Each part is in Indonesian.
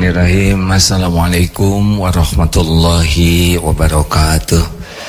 Bismillahirrahmanirrahim. Assalamualaikum warahmatullahi wabarakatuh.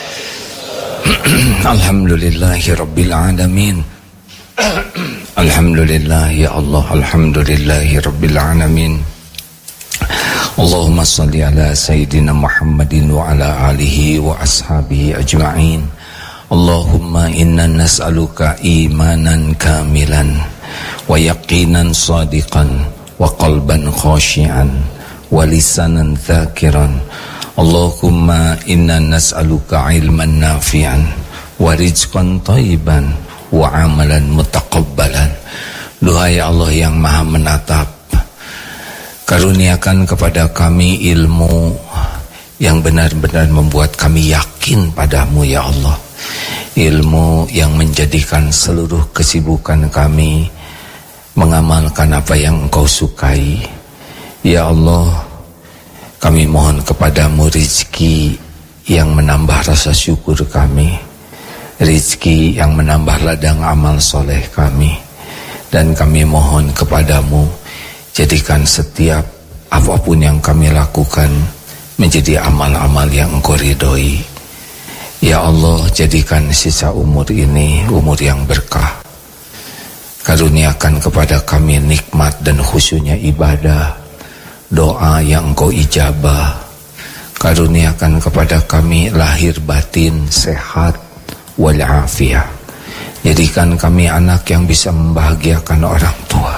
Alhamdulillahi rabbil alamin. Alhamdulillah ya Allah, alhamdulillahi rabbil alamin. Allahumma salli ala sayyidina Muhammadin wa ala alihi wa ashabihi ajma'in. Allahumma inna nas'aluka imanan kamilan wa yaqinan sadiqan wa qalban khashi'an wa lisanan dzakiran. Allahumma inna nas'aluka ilman nafi'an wa rizqan thayyiban wa amalan mutaqabbalan. Duhai Allah yang Maha Menatap, karuniakan kepada kami ilmu yang benar-benar membuat kami yakin padamu ya Allah. Ilmu yang menjadikan seluruh kesibukan kami mengamalkan apa yang Engkau sukai. Ya Allah, kami mohon kepadamu rezeki yang menambah rasa syukur kami, rezeki yang menambah ladang amal soleh kami. Dan kami mohon kepadamu, jadikan setiap apapun yang kami lakukan menjadi amal-amal yang Engkau ridhoi. Ya Allah, jadikan sisa umur ini umur yang berkah. Karuniakan kepada kami nikmat dan khusyuknya ibadah, doa yang Engkau ijabah. Karuniakan kepada kami lahir batin sehat walafiat. Jadikan kami anak yang bisa membahagiakan orang tua.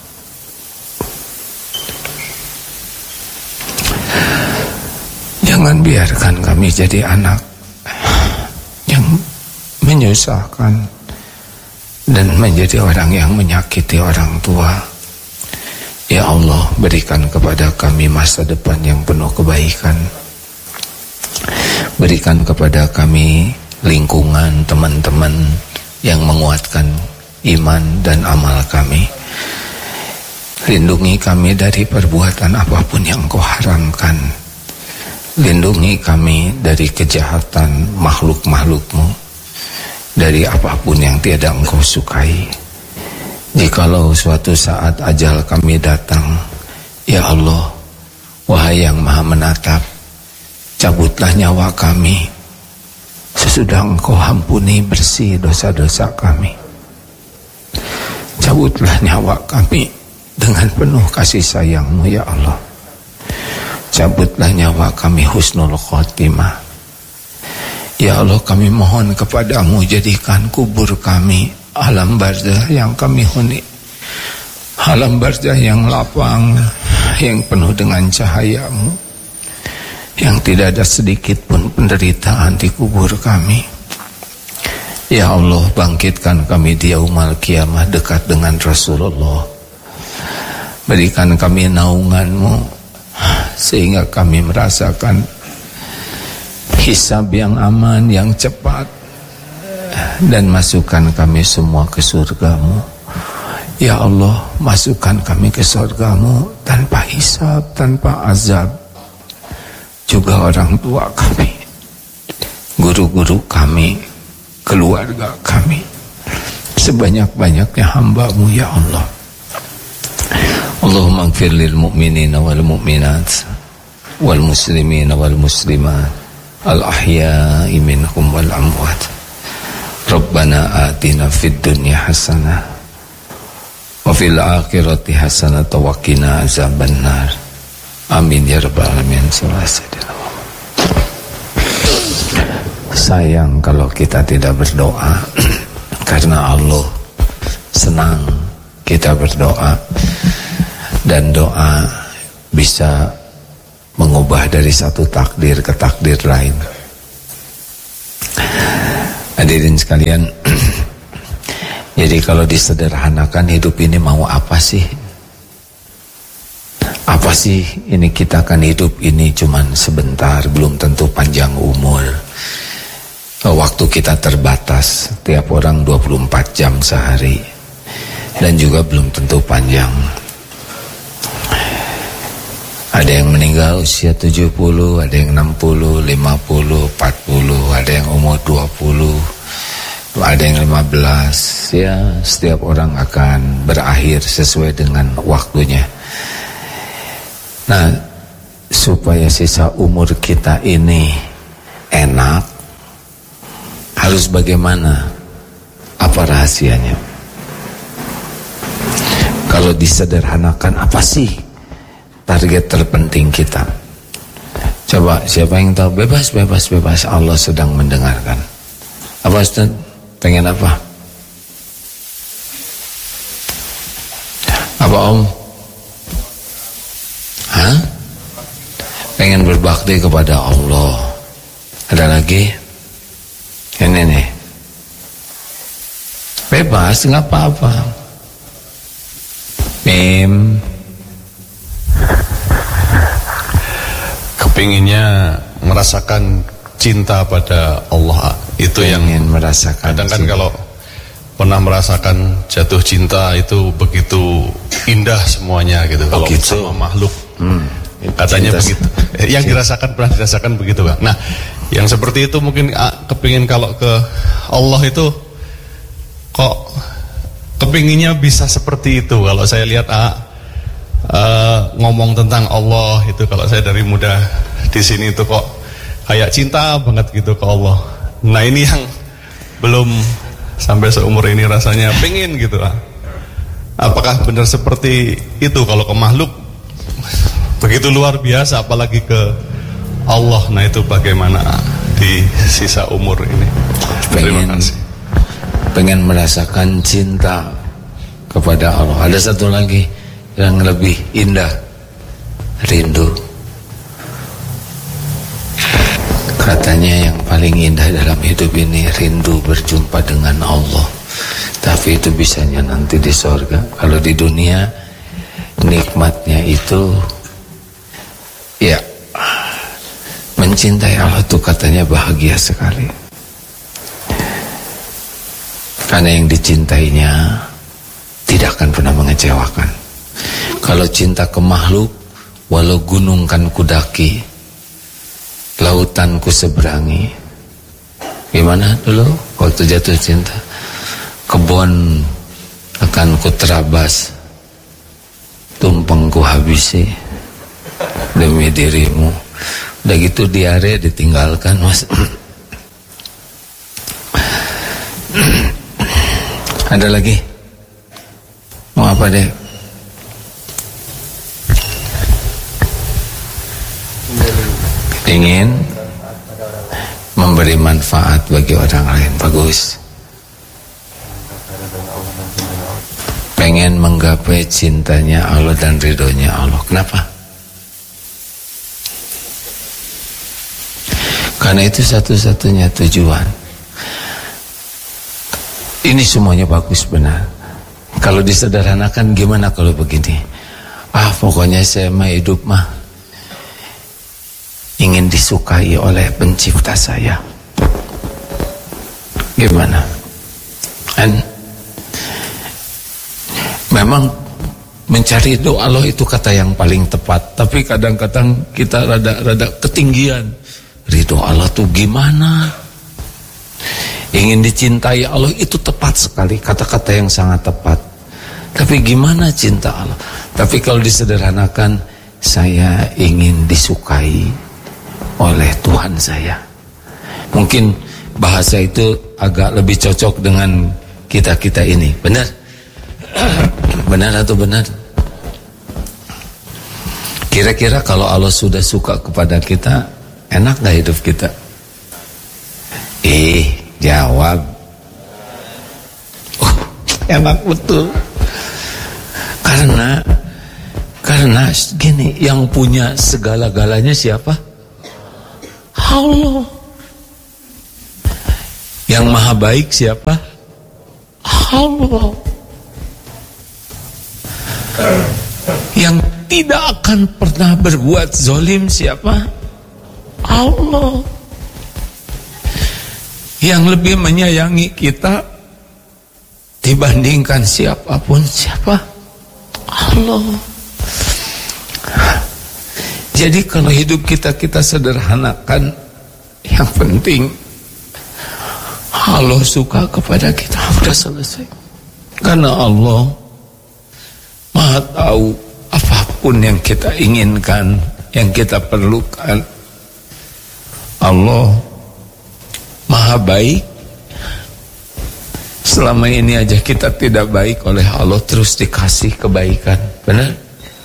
Jangan biarkan kami jadi anak yang menyusahkan dan menjadi orang yang menyakiti orang tua. Ya Allah, berikan kepada kami masa depan yang penuh kebaikan. Berikan kepada kami lingkungan, teman-teman yang menguatkan iman dan amal kami. Lindungi kami dari perbuatan apapun yang Engkau haramkan. Lindungi kami dari kejahatan makhluk-makhluk-Mu, dari apapun yang tiada Engkau sukai. Jikalau suatu saat ajal kami datang, ya Allah, wahai yang Maha Menatap, cabutlah nyawa kami sesudah Engkau ampuni bersih dosa-dosa kami. Cabutlah nyawa kami dengan penuh kasih sayang-Mu ya Allah. Cabutlah nyawa kami husnul khotimah. Ya Allah, kami mohon kepadamu, jadikan kubur kami alam barzah yang kami huni, alam barzah yang lapang, yang penuh dengan cahaya-Mu, yang tidak ada sedikit pun penderitaan di kubur kami. Ya Allah, bangkitkan kami di yaumul kiamah dekat dengan Rasulullah. Berikan kami naungan-Mu sehingga kami merasakan hisab yang aman, yang cepat, dan masukkan kami semua ke surga-Mu. Ya Allah, masukkan kami ke surga-Mu tanpa hisab, tanpa azab. Juga orang tua kami, guru-guru kami, keluarga kami, sebanyak-banyaknya hamba-Mu ya Allah. Allahumma ighfir lil mu'minina wal mu'minat wal muslimina wal muslimat al ahya'i minhum wal amwat. Rabbana atina fid dunya hasanah wa fil akhirati hasanah wa qina azabannar. Amin ya rabbal alamin. Sayang kalau kita tidak berdoa, karena Allah senang kita berdoa, dan doa bisa mengubah dari satu takdir ke takdir lain. Hadirin sekalian, jadi kalau disederhanakan, hidup ini mau apa sih? Apa sih ini? Kita akan hidup ini cuman sebentar, belum tentu panjang umur. Waktu kita terbatas, tiap orang 24 jam sehari, dan juga belum tentu panjang. Ada yang meninggal usia 70, ada yang 60, 50, 40, ada yang umur 20, ada yang 15. Ya, setiap orang akan berakhir sesuai dengan waktunya. Nah, supaya sisa umur kita ini enak, harus bagaimana? Apa rahasianya? Kalau disederhanakan, apa sih target terpenting kita? Coba, siapa yang tahu? Bebas. Allah sedang mendengarkan. Apa Ustaz? Pengen apa? Apa Om? Hah? Pengen berbakti kepada Allah. Ada lagi? Ini nih. Bebas, nggak apa-apa. Mim. Kepinginnya merasakan cinta pada Allah. Itu yang merasakan. Kadang kan kalau pernah merasakan jatuh cinta itu begitu indah semuanya gitu. Kalau sama makhluk. Katanya cinta, begitu. Yang dirasakan pernah dirasakan begitu Kak. Nah, yang seperti itu mungkin kepingin kalau ke Allah itu kok kepinginnya bisa seperti itu. Kalau saya lihat ngomong tentang Allah itu, kalau saya dari muda di sini itu kok kayak cinta banget gitu ke Allah. Nah, ini yang belum sampai seumur ini rasanya pengen gitu. Apakah benar seperti itu kalau ke makhluk begitu luar biasa, apalagi ke Allah? Nah, itu bagaimana di sisa umur ini? Terima kasih. Pengen merasakan cinta kepada Allah. Ada satu lagi yang lebih indah, rindu. Katanya yang paling indah dalam hidup ini rindu berjumpa dengan Allah. Tapi itu bisanya nanti di sorga. Kalau di dunia nikmatnya itu ya mencintai Allah itu katanya bahagia sekali. Karena yang dicintainya tidak akan pernah mengecewakan. Kalau cinta ke makhluk, walau gunung kan kudaki, lautan ku seberangi. Gimana dulu waktu jatuh cinta? Kebun akan ku terabas, tumpeng ku habisi demi dirimu. Udah gitu diare ditinggalkan Mas. Ada lagi? Mau apa deh? Ingin memberi manfaat bagi orang lain. Bagus. Pengen menggapai cintanya Allah dan ridhonya Allah. Kenapa? Karena itu satu-satunya tujuan. Ini semuanya bagus, benar. Kalau disederhanakan gimana kalau begini? Pokoknya saya mah hidup mah ingin disukai oleh pencipta saya. Gimana? Dan memang mencari doa Allah itu kata yang paling tepat. Tapi kadang-kadang kita rada ketinggian. Ridho Allah tuh gimana? Ingin dicintai Allah itu tepat sekali, kata-kata yang sangat tepat. Tapi gimana cinta Allah? Tapi kalau disederhanakan, saya ingin disukai oleh Tuhan saya. Mungkin bahasa itu agak lebih cocok dengan kita-kita ini. Benar? Benar atau benar? Kira-kira kalau Allah sudah suka kepada kita, enak gak hidup kita? Jawab. Enak betul. Karena gini, yang punya segala-galanya siapa? Allah. Yang maha baik siapa? Allah. Yang tidak akan pernah berbuat zalim siapa? Allah. Yang lebih menyayangi kita dibandingkan siapapun siapa? Allah. Jadi kalau hidup kita sederhanakan, yang penting Allah suka kepada kita, sudah selesai. Karena Allah Maha tahu apapun apapun yang kita inginkan, yang kita perlukan, Allah Maha baik. Selama ini aja kita tidak baik, oleh Allah terus dikasih kebaikan. Benar?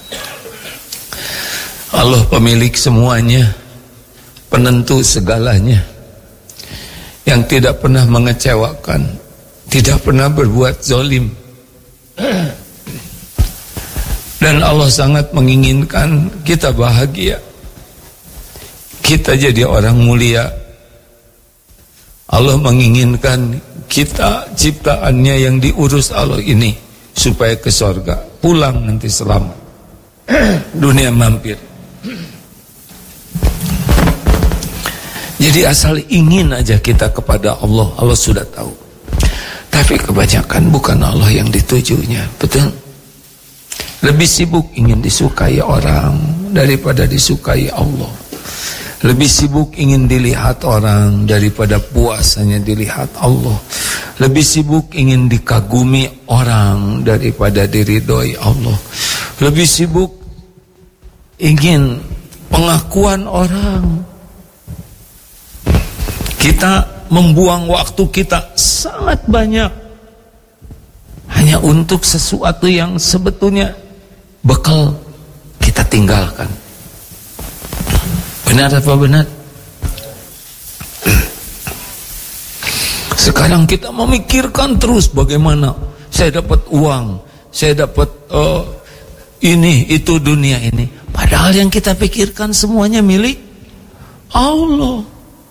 Allah pemilik semuanya, penentu segalanya, yang tidak pernah mengecewakan, tidak pernah berbuat zalim. Dan Allah sangat menginginkan kita bahagia, kita jadi orang mulia. Allah menginginkan kita ciptaannya yang diurus Allah ini supaya ke surga, pulang nanti selamat, dunia mampir. Jadi asal ingin aja kita kepada Allah, Allah sudah tahu. Tapi kebanyakan bukan Allah yang ditujunya, betul? Lebih sibuk ingin disukai orang daripada disukai Allah. Lebih sibuk ingin dilihat orang daripada puasanya dilihat Allah. Lebih sibuk ingin dikagumi orang daripada diridhoi Allah. Lebih sibuk ingin pengakuan orang. Kita membuang waktu kita sangat banyak hanya untuk sesuatu yang sebetulnya bekal kita tinggalkan. Benar apa benar? Sekarang kita memikirkan terus bagaimana saya dapat uang, saya dapat ini, itu, dunia ini. Padahal yang kita pikirkan semuanya milik Allah.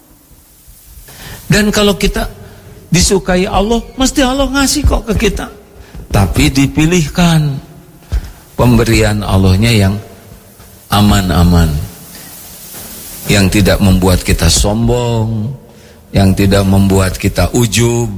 Dan kalau kita disukai Allah, mesti Allah ngasih kok ke kita. Tapi dipilihkan pemberian Allahnya yang aman-aman, yang tidak membuat kita sombong, yang tidak membuat kita ujub.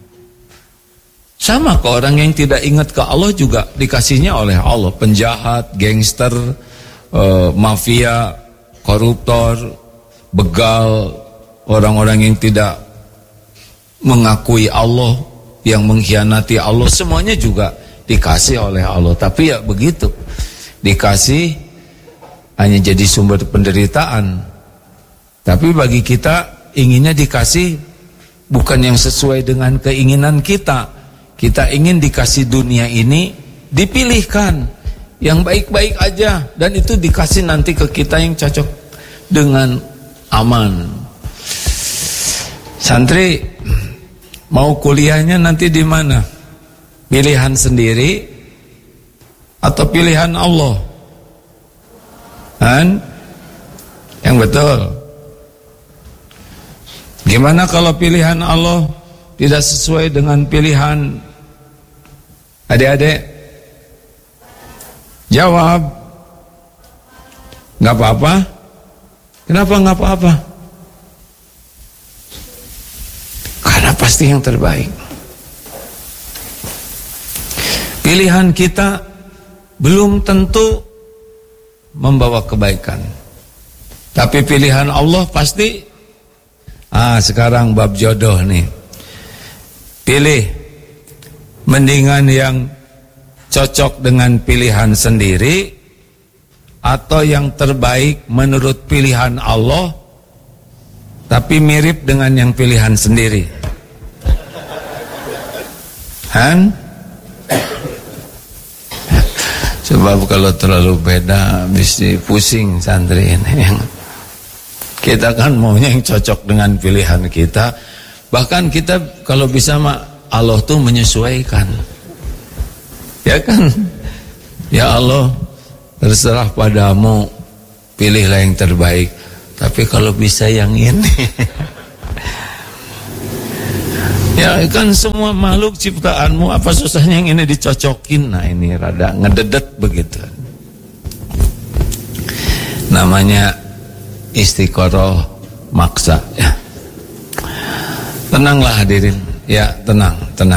Sama ke orang yang tidak ingat ke Allah juga dikasihnya oleh Allah. Penjahat, gangster, mafia, koruptor, begal, orang-orang yang tidak mengakui Allah, yang mengkhianati Allah, semuanya juga dikasih oleh Allah. Tapi ya begitu, dikasih hanya jadi sumber penderitaan. Tapi bagi kita inginnya dikasih bukan yang sesuai dengan keinginan kita. Kita ingin dikasih dunia ini, dipilihkan yang baik-baik aja, dan itu dikasih nanti ke kita yang cocok dengan aman. Santri mau kuliahnya nanti di mana? Pilihan sendiri atau pilihan Allah? Kan? Yang betul. Gimana kalau pilihan Allah tidak sesuai dengan pilihan adik-adik? Jawab. Gak apa-apa? Kenapa gak apa-apa? Karena pasti yang terbaik. Pilihan kita belum tentu membawa kebaikan, tapi pilihan Allah pasti. Sekarang bab jodoh nih. Pilih, mendingan yang cocok dengan pilihan sendiri atau yang terbaik menurut pilihan Allah tapi mirip dengan yang pilihan sendiri. Han? Sebab kalau terlalu beda mesti pusing santri ini. Kita kan maunya yang cocok dengan pilihan kita. Bahkan kita kalau bisa Allah tuh menyesuaikan. Ya kan? Ya Allah, terserah padamu, pilihlah yang terbaik. Tapi kalau bisa yang ini. Ya kan semua makhluk ciptaanmu, apa susahnya yang ini dicocokin? Nah ini rada ngededet begitu. Namanya istiqoroh maksa ya. Tenanglah hadirin. Ya tenang.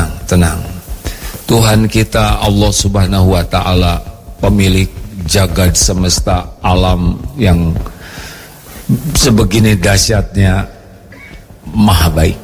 Tuhan kita Allah subhanahu wa ta'ala, pemilik jagad semesta alam yang sebegini dahsyatnya, maha baik.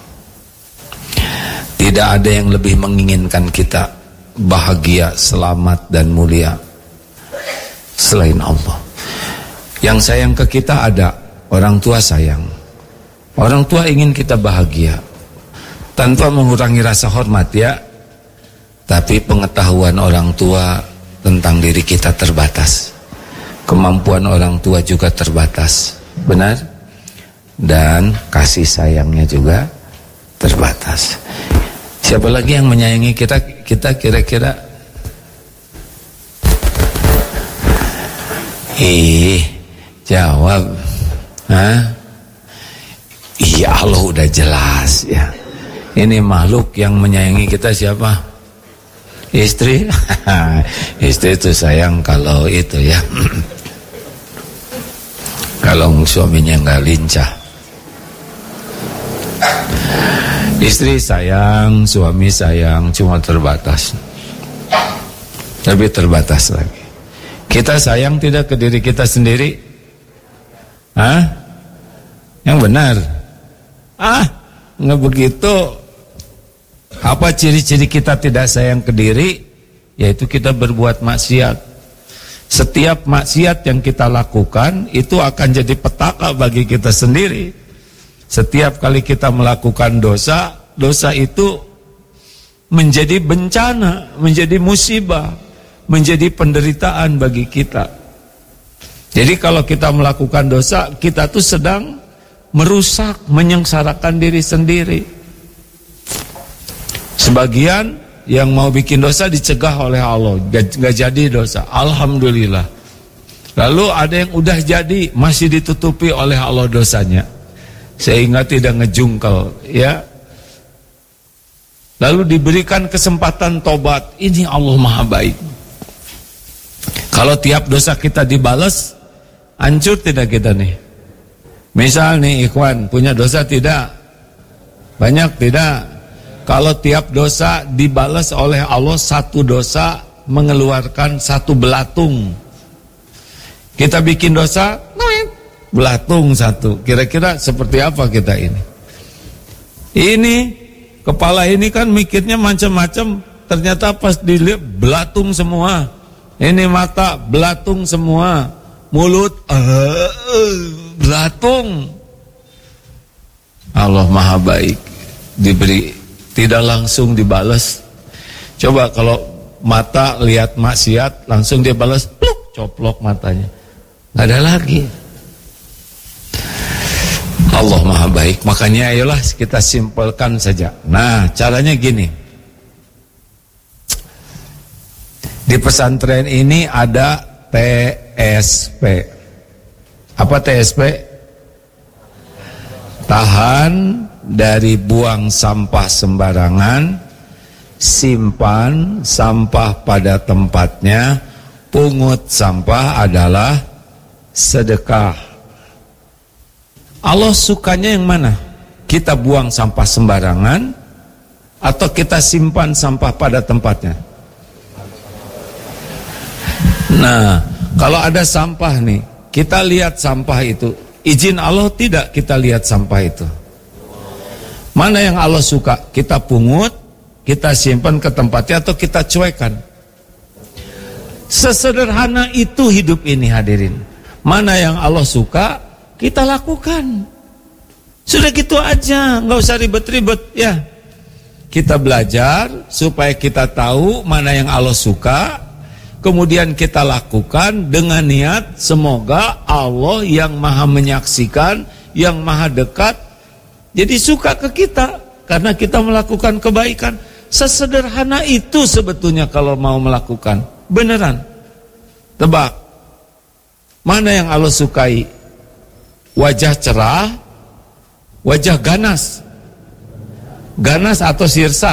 Tidak ada yang lebih menginginkan kita bahagia, selamat dan mulia. selain Allah. Yang sayang ke kita ada, orang tua sayang. Orang tua ingin kita bahagia tanpa mengurangi rasa hormat ya. Tapi pengetahuan orang tua tentang diri kita terbatas. Kemampuan orang tua juga terbatas. Benar? Dan kasih sayangnya juga terbatas. Siapa lagi yang menyayangi kita kira-kira? Jawab. Iya, Allah udah jelas ya. Ini makhluk yang menyayangi kita siapa? Istri. Istri itu sayang kalau itu ya. Kalau suaminya nggak lincah. Istri sayang, suami sayang, cuma terbatas. Lebih terbatas lagi. Kita sayang tidak ke diri kita sendiri? Yang benar? Nggak begitu. Apa ciri-ciri kita tidak sayang ke diri? Yaitu kita berbuat maksiat. Setiap maksiat yang kita lakukan itu akan jadi petaka bagi kita sendiri. Setiap kali kita melakukan dosa, dosa itu menjadi bencana, menjadi musibah, menjadi penderitaan bagi kita. Jadi kalau kita melakukan dosa, kita tuh sedang merusak, menyengsarakan diri sendiri. Sebagian yang mau bikin dosa dicegah oleh Allah, gak jadi dosa, alhamdulillah. Lalu ada yang udah jadi, masih ditutupi oleh Allah dosanya, sehingga tidak ngejungkel ya. Lalu diberikan kesempatan tobat. Ini Allah Maha Baik. Kalau tiap dosa kita dibalas, hancur tidak kita nih? Misal nih ikhwan punya dosa tidak? Banyak tidak? Kalau tiap dosa dibalas oleh Allah, satu dosa mengeluarkan satu belatung. Kita bikin dosa, belatung satu. Kira-kira seperti apa kita ini? Ini kepala ini kan mikirnya macam-macam, ternyata pas dilihat belatung semua. Ini mata belatung semua, mulut belatung. Allah Maha Baik, diberi, tidak langsung dibalas. Coba kalau mata lihat maksiat langsung dia balas, pluk, coplok matanya, nggak ada lagi. Allah Maha Baik. Makanya ayolah kita simpelkan saja. Nah, caranya gini. Di pesantren ini ada TSP. Apa TSP? Tahan dari buang sampah sembarangan, simpan sampah pada tempatnya, pungut sampah adalah sedekah. Allah sukanya yang mana? Kita buang sampah sembarangan atau kita simpan sampah pada tempatnya? Nah, kalau ada sampah nih, kita lihat sampah itu, izin Allah tidak kita lihat sampah itu? Mana yang Allah suka? Kita pungut, kita simpan ke tempatnya atau kita cuekan? Sesederhana itu hidup ini hadirin. Mana yang Allah suka, kita lakukan. Sudah gitu aja, nggak usah ribet-ribet ya. Kita belajar supaya kita tahu mana yang Allah suka, kemudian kita lakukan dengan niat semoga Allah yang maha menyaksikan, yang maha dekat, jadi suka ke kita karena kita melakukan kebaikan. Sesederhana itu sebetulnya kalau mau melakukan. Beneran. Tebak. Mana yang Allah sukai? Wajah cerah, wajah ganas. Ganas atau sirsak?